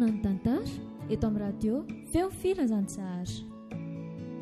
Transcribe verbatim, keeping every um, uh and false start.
fotoana ny tantara eto amin'ny radio feo filazantsahary.